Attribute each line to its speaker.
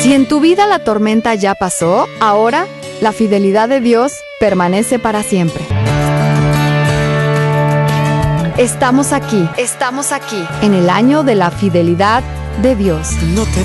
Speaker 1: Si en tu vida la tormenta ya pasó, ahora la fidelidad de Dios permanece para siempre. Estamos aquí, en el año de la fidelidad de Dios.
Speaker 2: No te